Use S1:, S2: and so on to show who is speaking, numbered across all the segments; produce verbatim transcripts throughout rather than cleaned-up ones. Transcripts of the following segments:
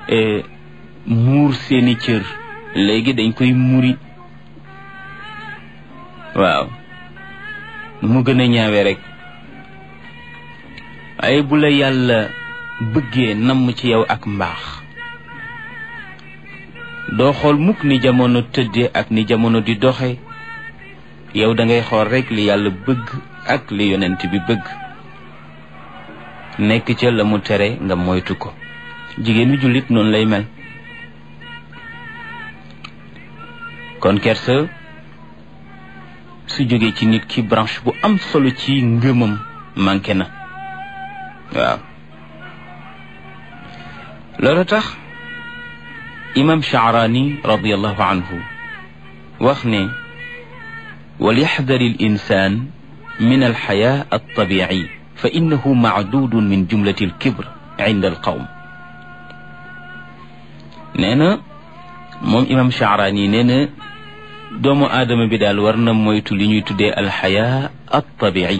S1: muur seeni cër léegi dañ koy muri waaw nu mu gën a ñaawe rek ay bu la yàlla bëggee namm ci yow ak mbaax doo xool mukk ni jamono tëdde ak ni jamono di doxe yow da ngay xool rek li yàlla bëgg ak li yonent bi bëgg nekk ca la mu tere nga moytu ko jigéenu jullit noonu lay mel kon kersa su jógee ci nit ki branche bu am solo ci ngëmam manqué na waaw loolu tax imam Sha'rani radiyallahu anhu wax ne وليحذر الإنسان من الحياء الطبيعي فإنه معدود من جملة الكبر عند القوم نينا موم إمام شعراني نينا دومو آدم بدال ورنا مويتو لي ñuy tuddé الحياء الطبيعي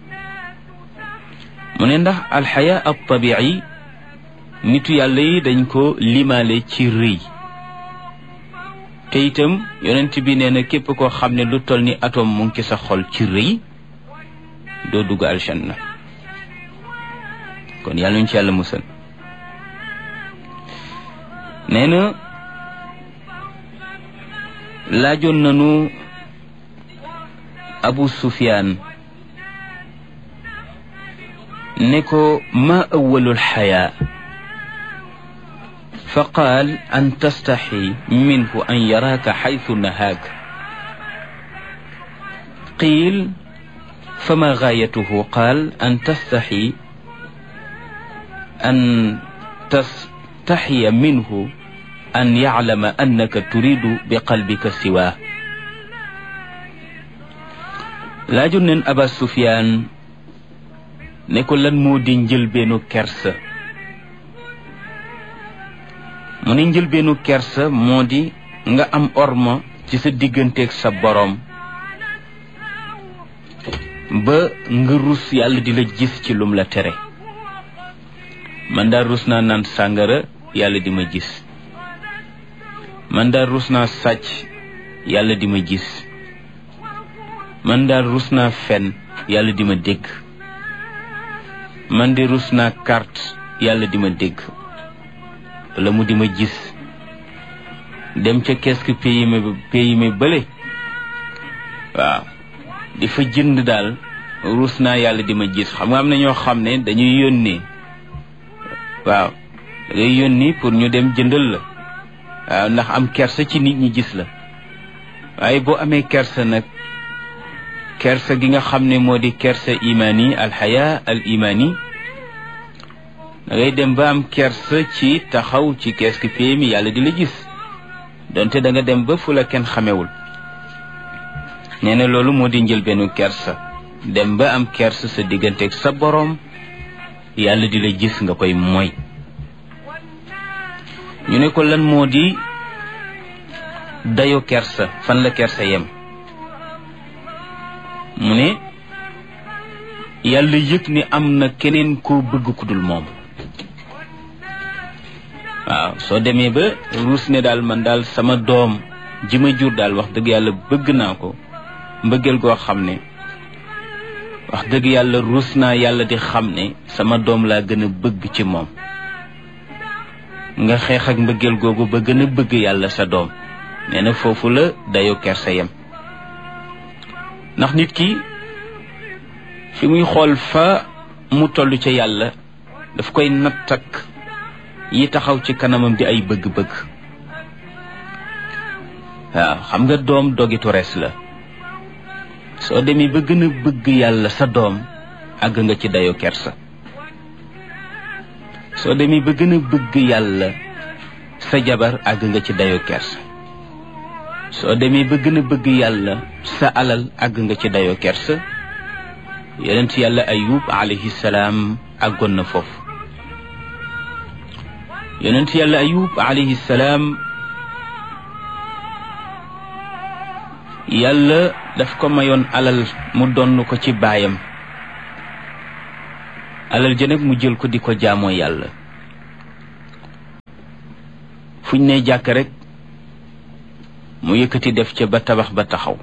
S1: mu ne ndax الحياء الطبيعي nitu yàlla yi dañ ko limaale ci rëy te itam yonent bi nee na képp koo xam ne lu toll ni atome mu ngi ci sa xol ci rëy doo dugg aljanna kon yàlla ñu ci yàlla musal nee na laajoon nanu Abu Sufyaan ne ko ma awwalul xayaa فقال أن تستحي منه أن يراك حيث نهاك قيل فما غايته قال أن تستحي أن تستحي منه أن يعلم أنك تريد بقلبك سواه لا جنن أبا سفيان نقول لن مودين جلبينو كرسة mu ne njëlbeenu kersa moo di nga am orma ci sa digganteeg sa borom ba nga rus yàlla di la gis ci lum la tere man daal rus naa naan sàngara yàlla di ma gis man daal rus naa sàcc yàlla di ma gis man daal rus naa fen yàlla di ma dégg man de rus naa carte yàlla di ma dégg la mu di ma gis dem ca keeski pays mi pays mi bële waaw di fa jënd daal ruus naa yàlla di ma gis xam nga am na ñoo xam ne dañuy yónnee waaw da ngay yónni pour ñu dem jëndal la waaw ndax am kersa ci nit ñi gis la waaye boo amee kersa nag kersa gi nga xam ne moo di kersa imani alxaya al imani da ngay dem ba am kersa ci taxaw ci keeski pay mi yàlla di la gis donte da nga dem ba fu la kenn xamewul nee na loolu moo di njëlbeenu kersa dem ba am kersa sa digganteeg sa borom yàlla di la gis nga koy moy ñu ne ko lan moo di dayo kersa fan la kersa yem mu ne yàlla yëg ni am na keneen koo bëgg ku dul moom waaw soo demee ba ruus ne daal man daal sama doom ji ma jur daal wax dëgg yàlla bëgg naa ko mbëggeel goo xam ne wax dëgg yàlla ruus naa yàlla di xam ne sama doom laa gën a bëgg ci moom nga xeex ak mbëggeel googu ba gën a bëgg yàlla sa doom nee na foofu la dayo kersa yem ndax nit ki fi muy xool fa mu toll ca yàlla daf koy nattak yi taxaw ci kanamam di ay bëgg-bëgg waaw xam nga doom dogitu res la soo demee ba gën a bëgg yàlla sa doom àgg nga ci dayo kersa soo demee ba gën a bëgg yàlla sa jabar àgg nga ci dayo kersa soo demee ba gën a bëgg yàlla sa alal àgg nga ci dayo kersa yonent yàlla ayub alayhi salaam àggoon na foofu yonent yàlla ayub alayhi salaam yàlla daf ko mayoon alal mu donn ko ci baayam alal ja nag mu jël ko di ko jaamoo yàlla fuñ ne jàkk rek mu yëkkati def ca ba tabax ba taxaw.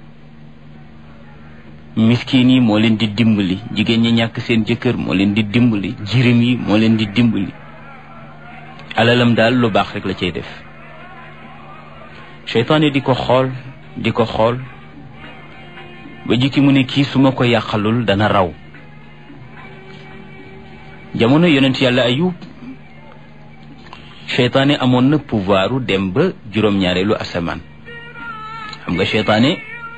S1: miskin yi moo leen di dimbali, jigéen ñi ñàkk seen jëkkër moo leen di dimbali, jirim yi moo leen di dimbali. alalam daal lu baax rek la cay def. seytaane di ko xool di ko xool ba jikki mu ne kii su ma ko yàqalul dana raw. jamono yonent yàlla Ayub seytaane amoon na pouvoiru dem ba juróom-ñaareelu asamaan. xam nga seytaane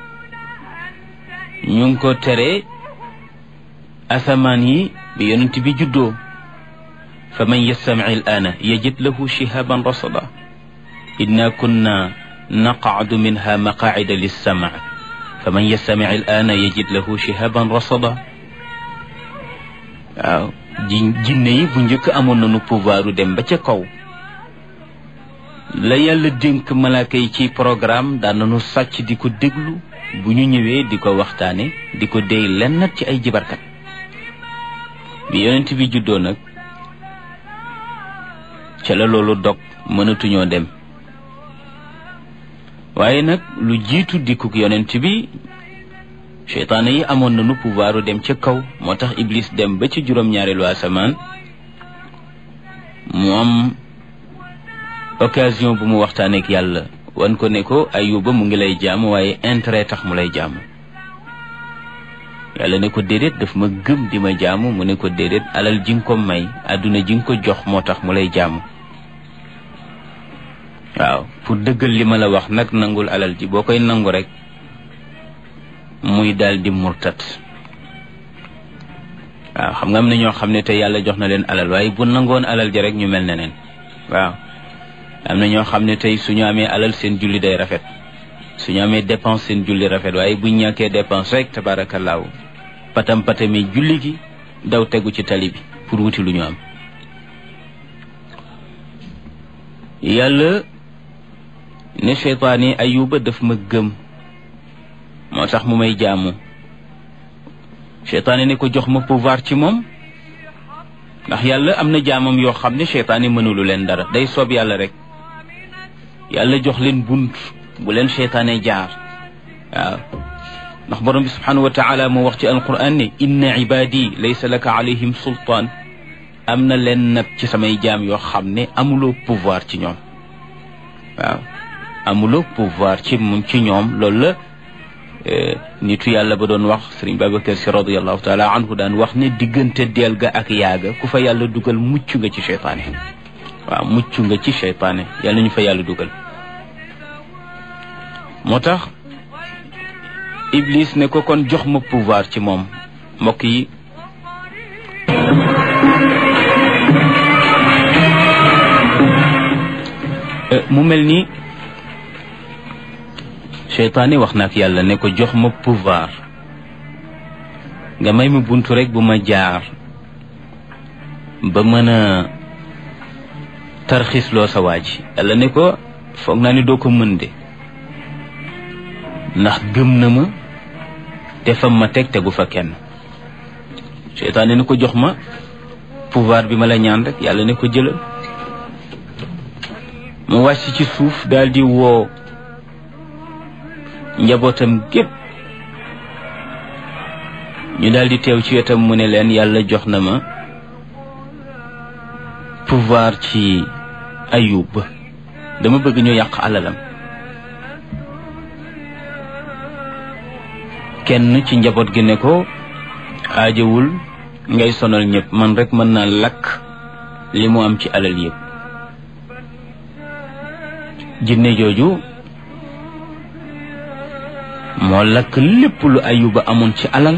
S1: ñu ngi ko tere asamaan yi bi yonent bi juddoo. fa man yastami al aana yajid lahu shihaban rasada inna kunna naqacdu minha maqaacida lissama fa man yastami al aana yajid lahu shihaban rasada. waaw ji jinne yi bu njëkk amoon nañu pouvoiru dem ba ca kaw. la yàlla dénk malaaka yi ci programme daan nañu sàcc di ko déglu bu ñu ñëwee di ko waxtaane di ko déy lennat ci ay jibarkat. bi yonent bi juddoo nag ca la loolu dog mënatuñoo dem. waaye nag lu jiitu dikkuk yonent bi seytaane yi amoon nañu pouvoiru dem ca kaw. moo tax Iblis dem ba ci juróom-ñaareelu asamaan mu am occasion bu mu waxtaaneek yàlla wan ko ne ko Ayuba mu ngi lay jaamu waaye intérêt tax mu lay jaamu. yàlla ne ko déedéet daf ma gëm di ma jaamu. mu ne ko déedéet alal ji nga ko may àdduna ji nga ko jox moo tax mu lay jaamu. waaw pour dëggal li ma la wax nag nangul alal ji boo koy nangu rek muy daal di murtat. waaw xam nga am na ñoo xam ne te yàlla jox na leen alal waaye bu nangoon alal ji rek ñu mel ne neen. waaw am na ñoo xam ne tey suñu amee alal seen julli day rafet, suñu amee dépense seen julli rafet, waaye buñ ñàkkee dépense rek tabaarakallaahu patam patami julli gi daw tegu ci tali bi pour wuti lu ñu am. yàlla ne seytaane Ayuba daf ma gëm moo tax mu may jaamu. seytaane ne ko jox ma pouvoir ci moom ndax yàlla am na jaamam yoo xam ne seytaane mënulu leen dara, day soob yàlla rek. yàlla jox leen bunt bu leen seytaane jaar. waaw ndax borom bi subhanahu wa taala moo wax ci alquran ne inna ibadi laysa laka alayhim sultaan. am na leen nag ci samay jaam yoo xam ne amuloo pouvoir ci ñoom. waaw amuloo pouvoir ci mu ci ñoom. loolu la nitu yàlla ba doon wax Sëriñ Babacar Si radiyallahu taala anhu daan wax ne diggante deel ga ak yaaga ku fa yàlla dugal mucc nga ci seytaane. waaw mucc nga ci seytaane yàlla ñu fa yàlla dugal. moo tax Iblis ne ko kon jox ma pouvoir ci moom. mbokk yi mu mel ni seytaane wax na ak yàlla ne ko jox ma pouvoir nga may ma buntu rek bu ma jaar ba mën a tarxisloo sa waa ji. yàlla ne ko foog naa ni doo ko mën de ndax gëm na ma te fam ma teg tegu fa kenn. seytaane ne ko jox ma pouvoir bi ma la ñaan rek. yàlla ne ko jëlal. mu wàcc ci suuf daal di woo njabootam gépp ñu daal di teew ci wetam mu ne leen yàlla jox na ma pouvoir ci Ayub, dama bëgg ñu yàq alalam. kenn ci njaboot gi ne ko aajawul ngay sonal ñëpp, man rek mën naa lakk li mu am ci alal yëpp. jinne jooju moo lakk lépp lu Ayuba amoon ci alal,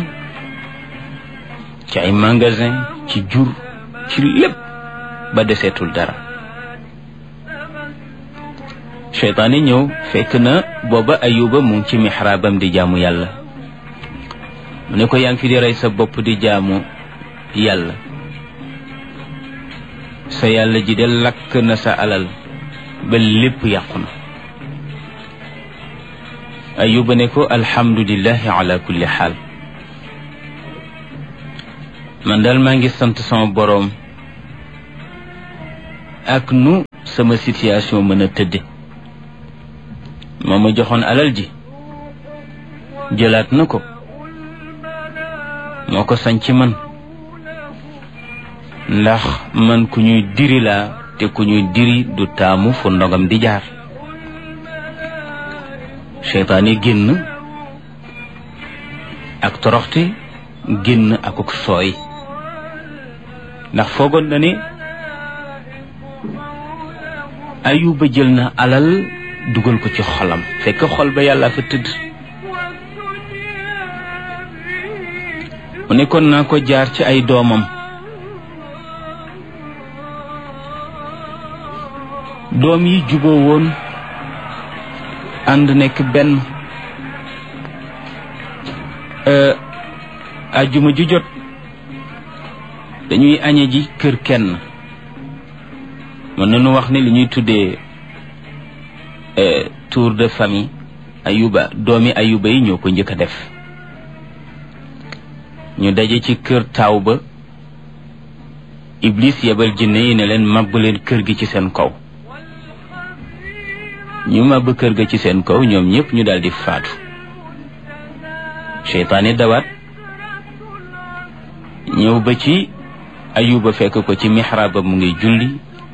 S1: ci ay magasin, ci jur, ci lépp ba deseetul dara. seytaane ñëw fekk na booba Ayuba mu ngi ci mixraabam di jaamu yàlla. mu ne ko yaa ngi fi di rey sa bopp di jaamu yàlla, sa yàlla ji de lakk na sa alal ba lépp yàqu na. Ayuba ne ko alhamdulillahi ala kulli xaal, man daal maa ngi sant sama boroom ak nu sama situation mën a tëdde moo ma joxoon alal ji jëlaat na ko moo ko sañ ci man ndax man ku ñuy diri laa te ku ñuy diri du taamu fu ndogam di jaar seytaane génn ak toroxte génn akuk sooy ndax foogoon na ne Ayuba jël na alal dugal ko ci xolam fekk xol ba yàlla fa tëdd mu ne kon naa ko jaar ci ay doomam doom yi juboo woon ànd nekk benn ajjuma ju jot dañuy añe ji kër kenn mën nañu wax ne li ñuy tuddee tour de famille Ayuba doomi Ayuba yi ñoo ko njëkk a def ñu daje ci kër taaw ba Iblis yebal jinne yi ne leen màbb leen kër gi ci seen kaw ñu màbb kër ga ci seen kaw ñoom ñëpp ñu daldi faatu seytaane dawaat ñëw ba ci Ayuba fekk ko ci mihraab mu ngi julli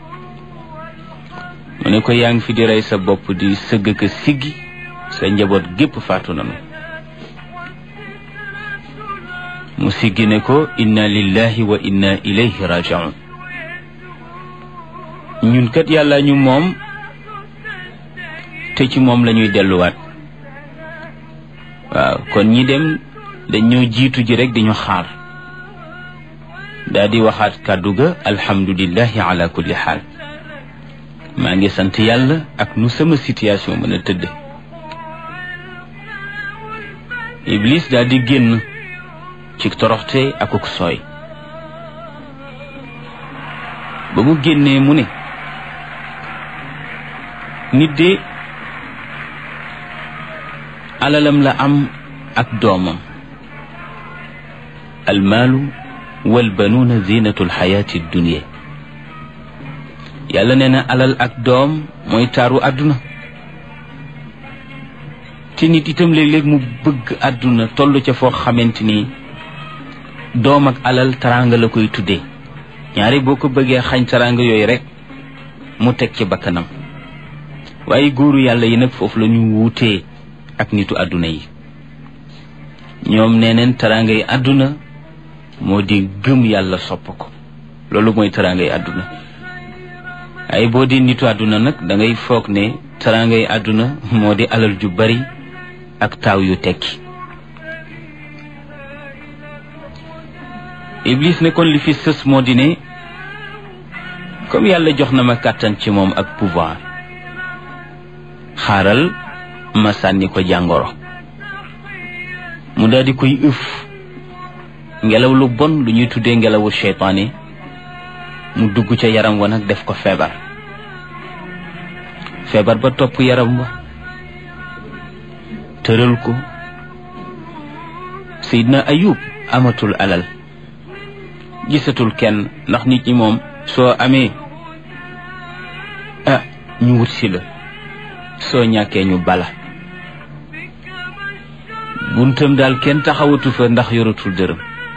S1: mu ne ko yaa ngi fi di rey sa bopp di sëgg ka siggi sa njaboot gépp faatu nanu mu siggi ne ko inna lillahi wa inna ilayhi raji'un ñun kat yàlla ñu moom te ci moom lañuy delluwaat waaw kon ñi dem dañ ñoo jiitu ji rek di ñu xaar daa di waxaat kàddu ga alhamdulillahi ala kulli xaal maa ngi sant yàlla ak nu sama situation mën a tëdd Iblis daa di génn ci toroxte akuk sooy ba mu génnee mu ne nit de alalam la am ak doomam almaalu walbanuuna zinatu alxayaati dunia yàlla nee na alal ak doom mooy taaru àdduna te nit itam léeg-léeg mu bëgg àdduna toll ca foo xamante ni doom ak alal taraanga la koy tuddee ñaari boo ko bëggee xañ taraanga yooyu rek mu teg ci bakkanam waaye góoru yàlla yi nag foofu la ñu wuutee ak nitu àdduna yi ñoom nee neen taraanga yi àdduna moo di gëm yàlla sopp ko loolu mooy taraanga yi àdduna ay boo di nitu àdduna nag da ngay foog ne taraanga yi àdduna moo di alal ju bari ak taaw yu tekki Iblis ne kon li fi sës moo di ne comme yàlla jox na ma kàttan ci moom ak pouvoir xaaral ma sànni ko jàngoro mu daal di koy ëf ngelaw lu bon lu ñuy tuddee ngelawu seytaane mu dugg ca yaram wa nag def ko feebar feebar ba topp yaram wa tëral ko Seydina Ayub amatul alal gisatul kenn ndax nit ñi moom soo amee ah ñu wut si la soo ñàkkee ñu bala buntam daal kenn taxawatu fa ndax yoratul dërëm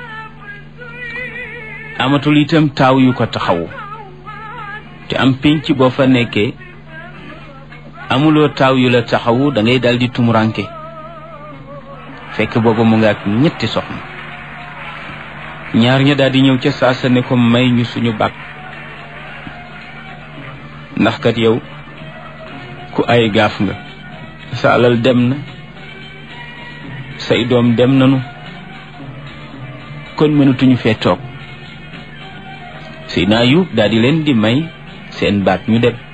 S1: amatul itam taaw yu ko taxawu te am pénc boo fa nekkee amuloo taaw yu la taxawu da ngay daal di tumuranke fekk booba mu nga ak ñetti soxna ñaar ña daal di ñëw ca saasa ne ko may ñu suñu bàq ndax kat yow ku ay gaaf nga sa alal dem na say doom dem nanu kon mënatuñu fee toog Seydina Ayub daal di leen di may seen baat ñu dem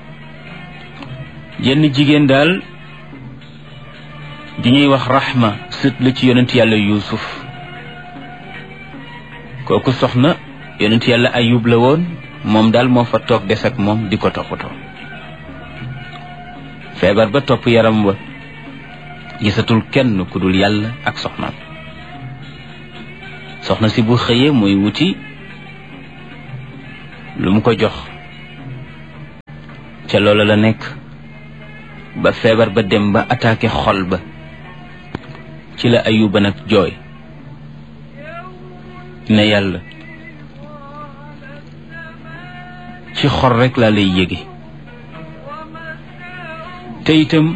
S1: jenn jigéen daal di ñuy wax Rahma sët la ci yonent yàlla Yuusuf kooku soxna yonent yàlla Ayub la woon moom daal moo fa toog des ak moom di ko toppatoo feebar ba topp yaram wa gisatul kenn ku dul yàlla ak soxnaam soxna si bu xëyee mooy wuti lu mu ko jox ca loola la nekk ba feebar ba dem ba attaqué xol ba ci la Ayuba nag jooy ne yàlla ci xol rek laa lay yége te itam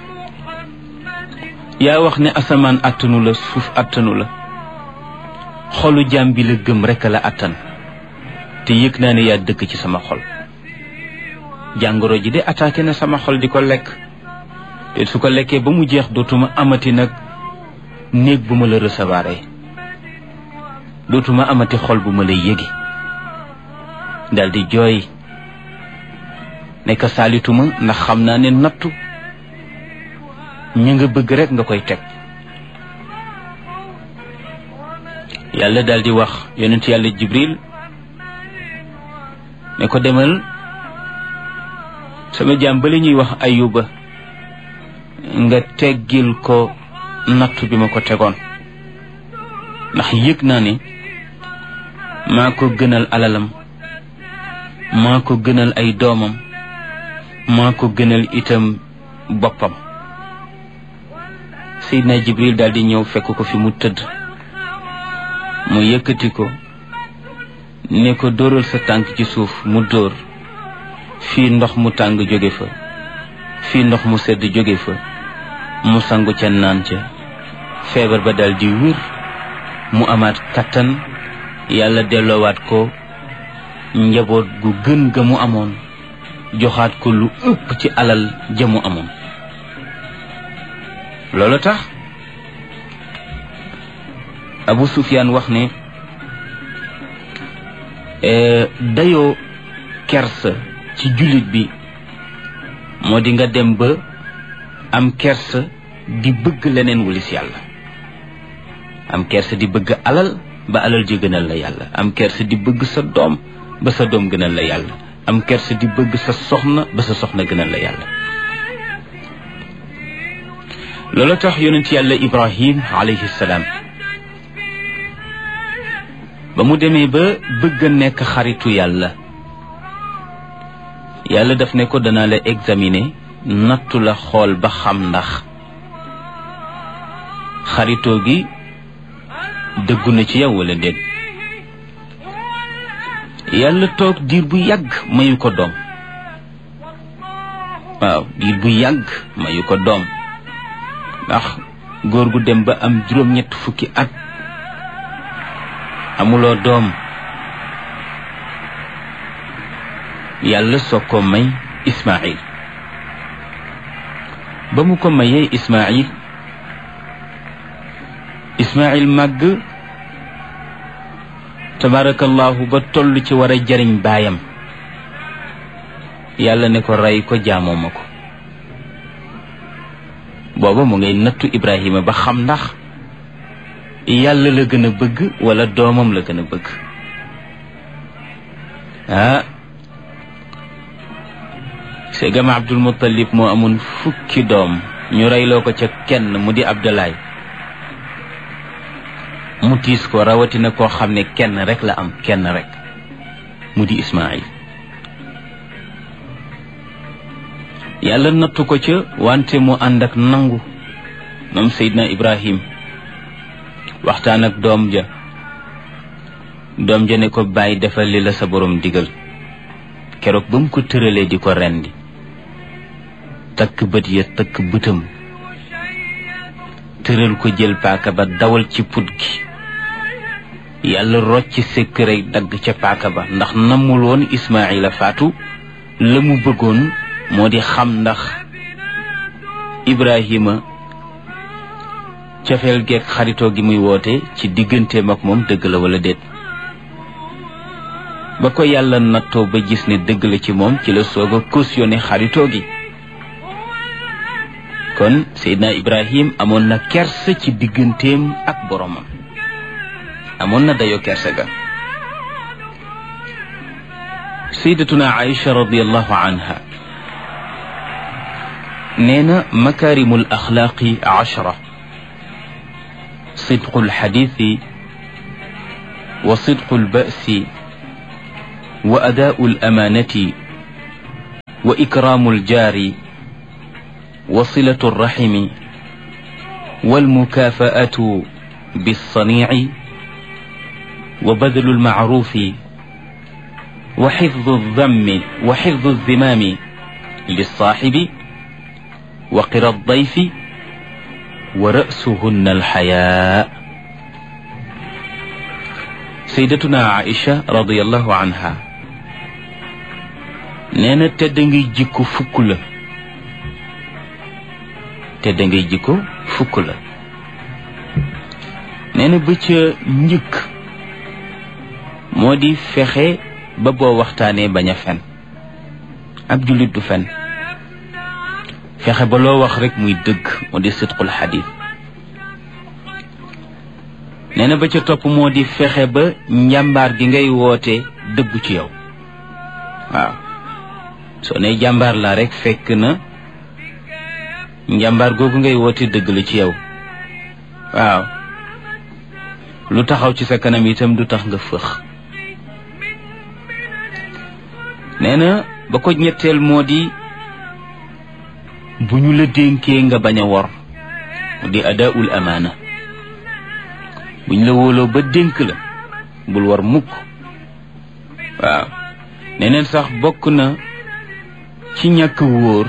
S1: yaa wax ne asamaan attanu la suuf attanu la xolu jaam bi la gëm rek la attan te yëg naa ne yaa dëkk ci sama xol jàngoro ji de attaqué na sama xol di ko lekk te su ko lekkee ba mu jeex dootuma amati nag néeg bu ma la recevoir dootuma amati xol bu ma lay yégi daldi jooy nekk saalituma ndax xam naa ne nattu ñu nga bëgg rek nga koy teg yàlla daldi wax yonent yàlla Jibril ne ko demal sama jaam ba la ñuy wax Ayuba nga teggil ko nattu bi ma ko tegoon ndax yëg naa ne maa ko gënal alalam maa ko gënal ay doomam maa ko gënal itam boppam Seydina Jibril daldi ñëw fekk ko fi mu tëdd mu yëkkati ko ne ko dóoral sa tànk ci suuf mu dóor fii ndox mu tàng jóge fa fii ndox mu sedd jóge fa mu sangu ca naan ca feebar ba daldi wér mu amaat kattan yàlla delloowaat ko njaboot gu gën ga mu amoon joxaat ko lu ëpp ci alal ja mu amoon loolu tax Abu Sufyaan wax ne dayoo kersa ci jullit bi moo di nga dem ba am kersa di bëgg leneen wulis yàlla am kersa di bëgg alal ba alal ji gënal la yàlla am kersa di bëgg sa doom ba sa doom gënal la yàlla am kersa di bëgg sa soxna ba sa soxna gënal la yàlla loolu tax yonent yàlla Ibrahim alayhi salaam ba mu demee ba bëgg a nekk xaritu yàlla yàlla daf ne ko danaa la examiner nattu la xool ba xam ndax xaritoo gi dëggu na ci yow wala déet yàlla toog diir bu yàgg mayu ko doom waaw diir bu yàgg mayu ko doom ndax góor gu dem ba am juróom-ñett fukki at amuloo doom yàlla soog ko may Ismaïl ba mu ko mayee Ismaïl Ismaïl màgg tabarakallahu ba toll ci war a jariñ baayam yàlla ne ko rey ko jaamoo ma ko booba mu ngay nattu Ibrahima ba xam ndax yàlla la gën a bëgg wala doomam la gën a bëgg ah segam Abdul Muttalib moo amoon fukki doom ñu reyloo ko ca kenn mu di Abdalaay mu tiis ko rawatina koo xam ne kenn rek la am kenn rek mu di Ismaïl yàlla nattu ko ca wante mu ànd ak nangu moom Seydina Ibrahim waxtaan ak doom ja doom ja ne ko bàyyi defal li la sa borom digal keroog ba mu ko tëralee di ko rendi takk bët ya takk bëtam tëral ko jël paaka ba dawal ci put gi yàlla rocc sekk rek dagg ca paaka ba ndax namul woon Ismaïla faatu la mu bëggoon moo di xam ndax Ibrahima cofeel geek xaritoo gi muy woote ci digganteem ak moom dëgg la wala déet ba ko yàlla nattoo ba gis ne dëgg la ci moom ci la soog a cautionné xaritoo gi kon Seydina Ibrahim amoon na kersa ci digganteem ak boromam amoon na dayoo kersa ga Sayyidatuna Aïcha radiyallahu anha nee na makaarimul axlaaqi ashra صدق الحديث وصدق البأس وأداء الأمانة wa ikraamu aljaari wa silatu arrahimi walmukaafaatu bilsaniici wa badlu almacruufi wa xifdu aldammi wa xifdu aldimaami lilsaaxibi wa qira aldayfi wa ra'suhunna alxayaa. sayyidatuna Aïcha radiyallahu anha nee na tedd ngay jikko fukk la tedd ngay jikko fukk la nee na ba ca njëkk moo di fexe ba boo waxtaanee bañ a fen. ab jullit du fen. fexe ba loo wax rek muy dëgg moo di sidqul xadiis. nee na ba ca topp moo di fexe ba njàmbaar gi ngay woote dëggu ci yow. waaw soo ne jàmbaar laa rek fekk na njàmbaar googu ngay woote dëgg la ci yow. waaw lu taxaw ci sa kanam itam du tax nga fëx. nee na ba ko ñetteel moo di bu ñu la dénkee nga bañ a wor mu di adaa'ul amaana. bu ñu la wóoloo ba dénk la bul war mukk. waaw neneen sax bokk na ci ñàkk wóor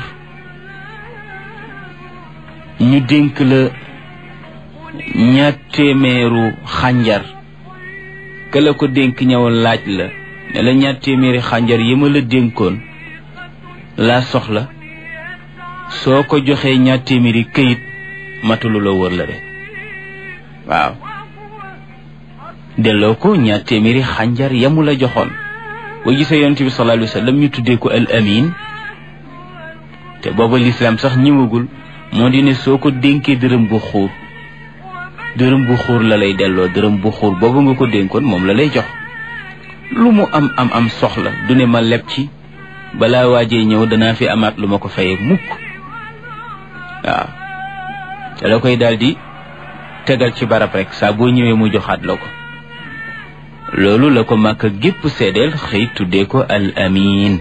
S1: ñu dénk la ñaar téeméeru xànjar ka la ko dénk ñëw laaj la ne la ñaar téeméeri xànjar yi ma la dénkoon laa soxla soo ko joxee ñaar téeméeri këyit matulu la wóor la de. waaw delloo ko ñaar téeméeri xànjar yamu la joxoon. boo gisee yonent bi sallallahu alayhi wa sallam ñu tuddee ko al amin te booba lislaam sax ñëwagul moo di ne soo ko dénkee dërëm bu xuur dërëm bu xuur la lay delloo. dërëm bu xuur boobu nga ko dénkoon moom la lay jox. lu mu am am am soxla du ne ma leb ci balaa waajee ñëw danaa fi amaat lu ma ko fayee mukk. waaw te la koy daldi tegal ci barab rek saa boo ñëwee mu joxaat la ko. loolu la ko Makka gépp seedeel xëy tuddee ko al amin.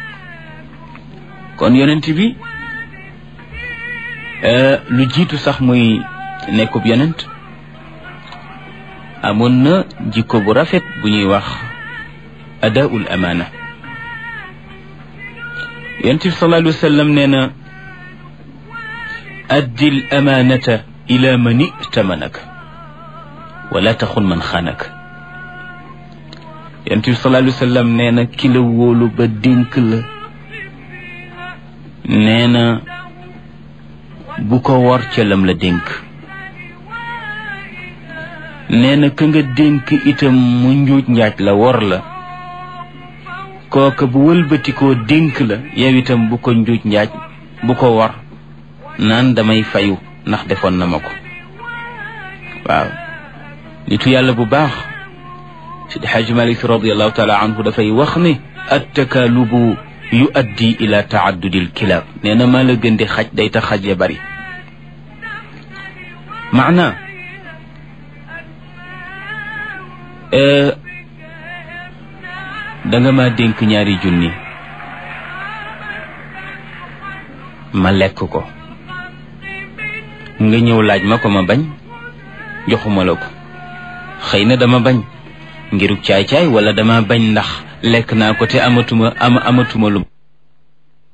S1: kon yonent bi lu jiitu sax muy nekkub yonent amoon na jikko bu rafet bu ñuy wax adaa'ul amaana. yonent bi sallallahu alayhi wa sallam nee na addil amaanata ila man i'tamanaka wala taxun man xaanaka. yonent bi sallallahu alayhi wa sallam nee na ki la wóolu ba dénk la nee na bu ko wor ca lam la dénk. nee na ka nga dénk itam mu njuuj njaaj la wor la kooka bu wëlbatikoo dénk la yow itam bu ko njuuj njaaj bu ko wor naan damay fayu ndax defoon na ma ko. waaw nitu yàlla bu baax Sidi Xaaji Malik radiallahu taala anhu dafay wax ne attakaalubu yu addi ila taaddudil kilaab. nee na maa la gën di xaj day tax xaj ya bari. maana danga ma dénk ñaari junni ma lekk ko nga ñëw laaj ma ko ma bañ joxuma la ko. xëy na dama bañ ngiruk caay-caay wala dama bañ ndax lekk naa ko te amatuma ama amatuma lu